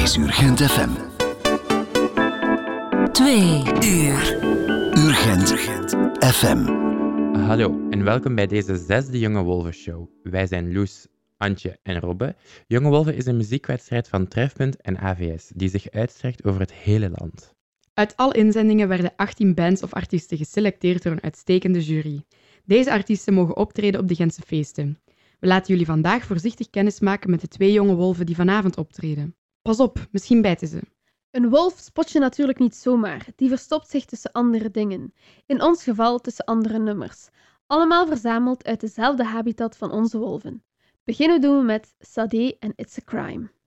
is Urgent FM. 2 uur. Urgent FM. Hallo en welkom bij deze 6e Jonge Wolven Show. Wij zijn Loes, Antje en Robbe. Jonge Wolven is een muziekwedstrijd van Trefpunt en AVS die zich uitstrekt over het hele land. Uit alle inzendingen werden 18 bands of artiesten geselecteerd door een uitstekende jury. Deze artiesten mogen optreden op de Gentse feesten. We laten jullie vandaag voorzichtig kennismaken met de 2 jonge wolven die vanavond optreden. Pas op, misschien bijten ze. Een wolf spot je natuurlijk niet zomaar. Die verstopt zich tussen andere dingen. In ons geval tussen andere nummers. Allemaal verzameld uit dezelfde habitat van onze wolven. Beginnen doen we met Sade en It's a Crime.